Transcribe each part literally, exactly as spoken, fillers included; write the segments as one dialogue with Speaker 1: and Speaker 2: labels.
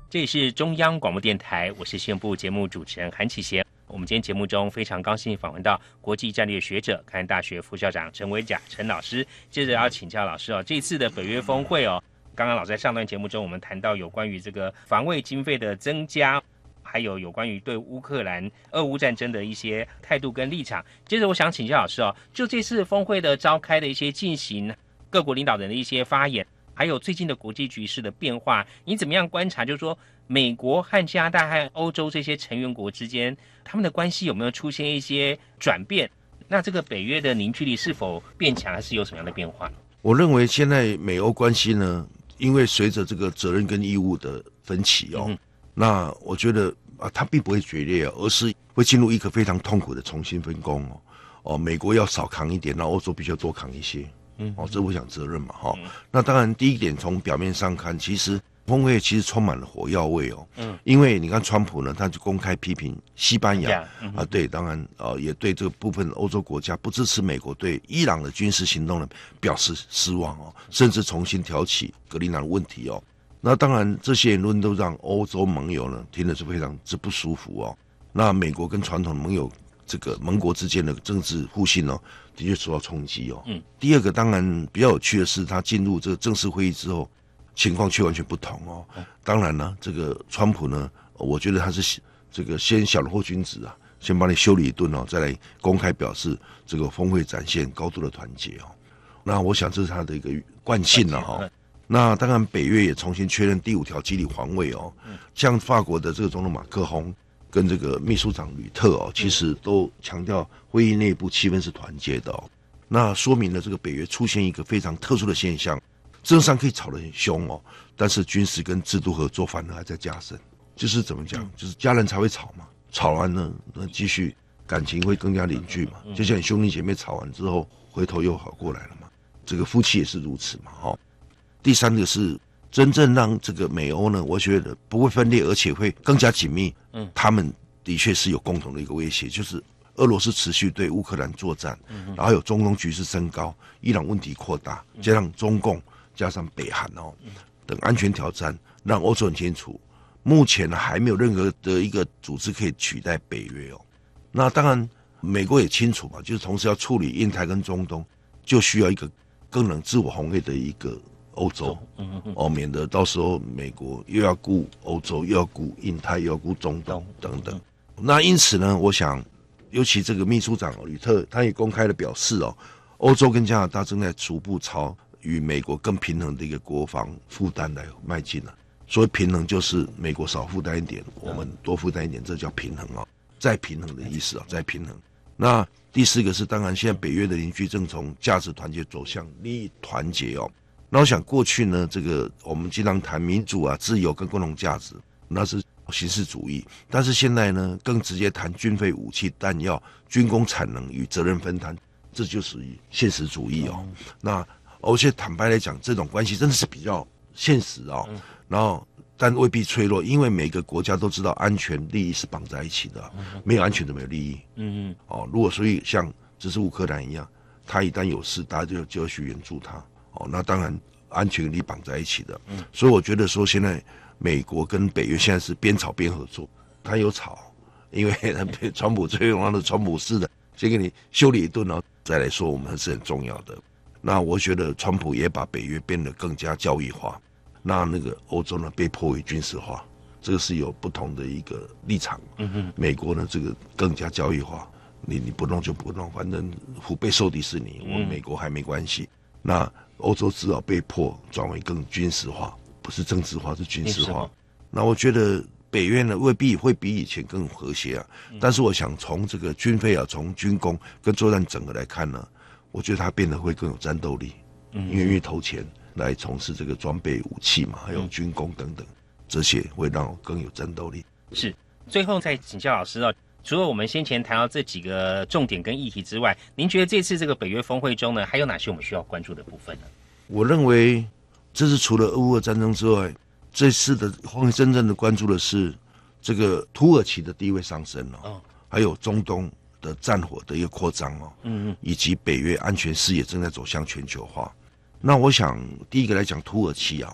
Speaker 1: 这里是中央广播电台，我是新闻部节目主持人韩启贤。我们今天节目中非常高兴访问到国际战略学者、凯南大学副校长陈维甲陈老师。接着要请教老师哦，这次的北约峰会哦，刚刚老师在上段节目中我们谈到有关于这个防卫经费的增加，还有有关于对乌克兰俄乌战争的一些态度跟立场。接着我想请教老师哦，就这次峰会的召开的一些进行，各国领导人的一些发言，还有最近的国际局势的变化，你怎么样观察？就是说，美国和加拿大和欧洲这些成员国之间，他们的关系有没有出现一些转变？那这个北约的凝聚力是否变强，还是有什么样的变化？
Speaker 2: 我认为现在美欧关系呢，因为随着这个责任跟义务的分歧哦，嗯、那我觉得啊，它并不会决裂，而是会进入一个非常痛苦的重新分工哦。哦，美国要少扛一点，那欧洲必须要多扛一些。嗯，哦，这我想责任嘛，哈、哦。嗯、那当然，第一点从表面上看，其实峰会其实充满了火药味哦。嗯，因为你看川普呢，他就公开批评西班牙、yeah, 嗯、啊，对，当然呃，也对这个部分欧洲国家不支持美国对伊朗的军事行动呢表示失望哦，甚至重新挑起格陵兰问题哦。那当然，这些言论都让欧洲盟友呢听的是非常之不舒服哦。那美国跟传统盟友这个盟国之间的政治互信哦，的确受到冲击哦。嗯。第二个当然比较有趣的是，他进入这个正式会议之后，情况却完全不同哦。嗯、当然呢，这个川普呢，我觉得他是这个先小人或君子啊，先把你修理一顿哦，再来公开表示这个峰会展现高度的团结哦。那我想这是他的一个惯性了哈、哦。那当然，北约也重新确认第五条基理防卫哦。嗯、像法国的这个总统马克宏跟这个秘书长吕特哦，其实都强调会议内部气氛是团结的哦。那说明了这个北约出现一个非常特殊的现象，政治上可以吵得很凶哦，但是军事跟制度合作反而还在加深。就是怎么讲，就是家人才会吵嘛，吵完呢，那继续感情会更加凝聚嘛。就像你兄弟姐妹吵完之后，回头又好过来了嘛。这个夫妻也是如此嘛，哈、哦。第三个是真正让这个美欧呢，我觉得不会分裂，而且会更加紧密。嗯，他们的确是有共同的一个威胁，就是俄罗斯持续对乌克兰作战，嗯、然后有中东局势升高，伊朗问题扩大，加上中共加上北韩哦等安全挑战，让欧洲很清楚，目前呢还没有任何的一个组织可以取代北约哦。那当然，美国也清楚嘛，就是同时要处理印太跟中东，就需要一个更能自我防卫的一个欧洲，哦，免得到时候美国又要顾欧洲，又要顾印太，又要顾中东等等。那因此呢，我想，尤其这个秘书长吕特，他也公开的表示哦，欧洲跟加拿大正在逐步朝与美国更平衡的一个国防负担来迈进了。所谓平衡，就是美国少负担一点，我们多负担一点，这叫平衡哦，再平衡的意思啊，再平衡。那第四个是，当然现在北约的凝聚正从价值团结走向利益团结哦。那我想过去呢，这个我们经常谈民主啊、自由跟共同价值，那是形式主义。但是现在呢，更直接谈军费、武器、弹药、军工产能与责任分摊，这就属于现实主义哦。嗯、那而且坦白来讲，这种关系真的是比较现实哦。嗯、然后但未必脆弱，因为每个国家都知道安全利益是绑在一起的，嗯、没有安全就没有利益。嗯嗯。哦，如果所以像只是乌克兰一样，他一旦有事，大家就就要去援助他。哦，那当然安全力绑在一起的，嗯，所以我觉得说现在美国跟北约现在是边吵边合作，他有吵，因为川普最用的川普式的，先给你修理一顿，然后再来说我们是很重要的。那我觉得川普也把北约变得更加教义化，那那个欧洲呢被迫为军事化，这个是有不同的一个立场。嗯哼，美国呢这个更加教义化，你你不弄就不弄，反正虎背受敌是你，我美国还没关系。那欧洲只好被迫转为更军事化，不是政治化，是军事化。那我觉得北约呢未必会比以前更和谐啊，嗯、但是我想从这个军费啊，从军工跟作战整个来看呢，我觉得它变得会更有战斗力，嗯、因为愿意投钱来从事这个装备武器嘛，还有军工等等，这些会让我更有战斗力。
Speaker 1: 是，最后再请教老师哦。除了我们先前谈到这几个重点跟议题之外，您觉得这次这个北约峰会中呢，还有哪些我们需要关注的部分呢？
Speaker 2: 我认为这是除了俄乌战争之外，这次的峰会真正的关注的是这个土耳其的地位上升哦，哦还有中东的战火的一个扩张哦，嗯嗯，以及北约安全视野正在走向全球化。那我想第一个来讲土耳其啊，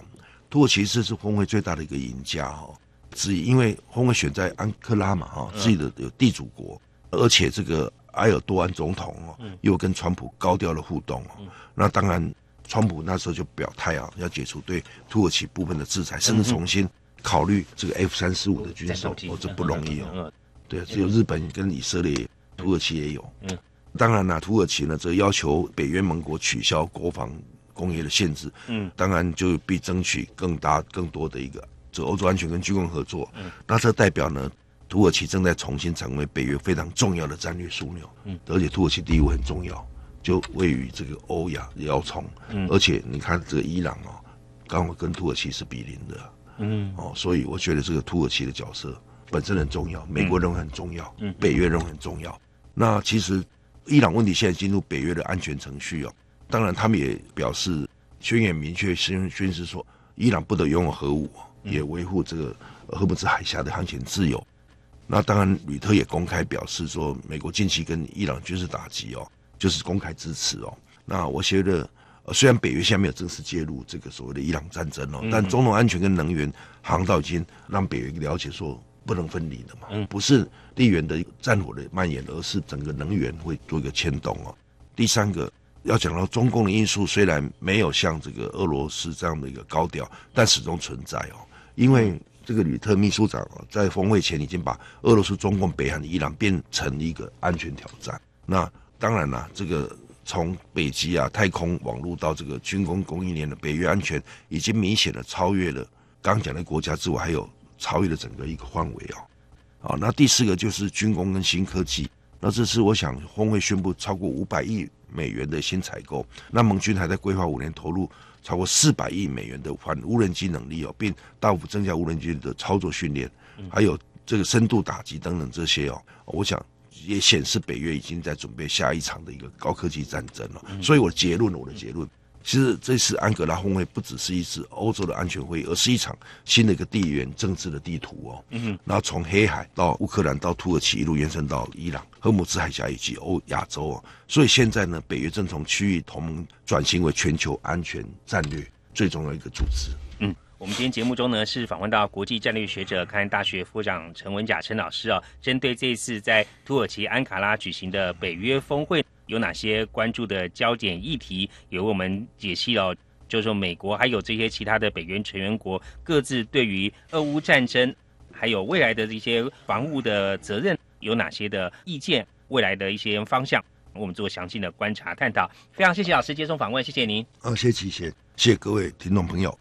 Speaker 2: 土耳其是是峰会最大的一个赢家哦，之一，因为峰会选在安克拉嘛哈，自己的有地主国，而且这个埃尔多安总统哦，又跟川普高调的互动哦，那当然川普那时候就表态啊，要解除对土耳其部分的制裁，甚至重新考虑这个 F 三十五的军售，哦，这不容易哦。对，只有日本跟以色列，土耳其也有。嗯，当然啦，土耳其呢，这要求北约盟国取消国防工业的限制，嗯，当然就必争取更大、更多的一个这欧洲安全跟军工合作。嗯，那这代表呢，土耳其正在重新成为北约非常重要的战略枢纽。嗯，而且土耳其地位很重要，就位于这个欧亚摇冲。嗯，而且你看这个伊朗哦，刚好跟土耳其是比邻的。嗯，哦，所以我觉得这个土耳其的角色本身很重要，美国认为很重要，嗯，北约认为很重要。那其实伊朗问题现在进入北约的安全程序哦，当然他们也表示宣言明确宣宣示说，伊朗不得拥有核武，也维护这个荷姆兹海峡的航行自由。那当然，吕特也公开表示说，美国近期跟伊朗军事打击哦，就是公开支持哦。那我觉得。呃，虽然北约现在没有正式介入这个所谓的伊朗战争哦，嗯、但中东安全跟能源航道已经让北约了解说不能分离了嘛，嗯、不是地缘的战火的蔓延，而是整个能源会做一个牵动哦。第三个要讲到中共的因素，虽然没有像这个俄罗斯这样的一个高调，但始终存在哦，因为这个吕特秘书长哦，在峰会前已经把俄罗斯、中共、北韩、伊朗变成一个安全挑战。那当然啦，这个。从北极啊、太空网络到这个军工供应链的北约安全，已经明显的超越了刚讲的国家之外，还有超越了整个一个范围哦。好，那第四个就是军工跟新科技。那这次我想峰会宣布超过五百亿美元的新采购，那盟军还在规划五年投入超过四百亿美元的反无人机能力哦，并大幅增加无人机的操作训练，还有这个深度打击等等这些哦，我想。也显示北约已经在准备下一场的一个高科技战争了，嗯、所以我的结论，我的结论，其实这次安哥拉峰会不只是一次欧洲的安全会议，而是一场新的一个地缘政治的地图哦。嗯，然后从黑海到乌克兰到土耳其一路延伸到伊朗、荷姆兹海峡以及欧亚洲哦。所以现在呢，北约正从区域同盟转型为全球安全战略最重要一个组织。
Speaker 1: 嗯。我们今天节目中呢，是访问到国际战略学者、开安大学副长陈文甲陈老师哦，针对这一次在土耳其安卡拉举行的北约峰会有哪些关注的焦点议题，也为我们解析了，就是说美国还有这些其他的北约成员国各自对于俄乌战争还有未来的这些防务的责任有哪些的意见，未来的一些方向，我们做详细的观察探讨。非常谢谢老师接受访问，谢谢您。
Speaker 2: 哦，谢谢，谢谢各位听众朋友。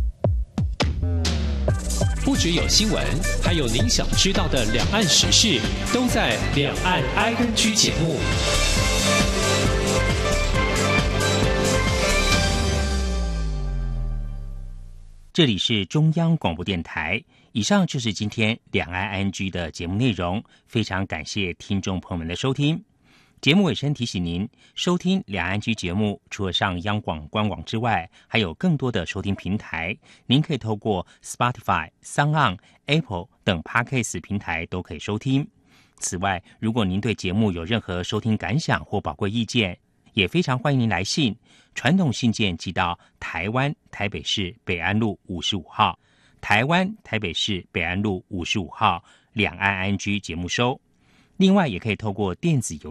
Speaker 3: 不只有新闻，还有您想知道的两岸时事，都在《两岸 I N G》节目。
Speaker 1: 这里是中央广播电台，以上就是今天《两岸 I N G》的节目内容。非常感谢听众朋友们的收听。节目尾声提醒您，收听两岸居节目，除了上央广官网之外，还有更多的收听平台。您可以透过 Spotify、SoundOn、Apple 等 Podcast 平台都可以收听。此外，如果您对节目有任何收听感想或宝贵意见，也非常欢迎您来信，传统信件寄到台湾台北市北安路五十五号，台湾台北市北安路五十五号两岸 I N G 节目收。另外，也可以透过电子邮